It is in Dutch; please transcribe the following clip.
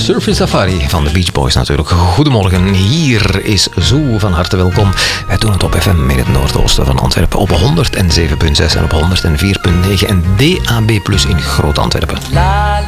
Surfing Safari van de Beach Boys natuurlijk. Goedemorgen, hier is Zoo, van harte welkom. Wij doen het op FM in het noordoosten van Antwerpen op 107.6 en op 104.9 en DAB+ in Groot-Antwerpen.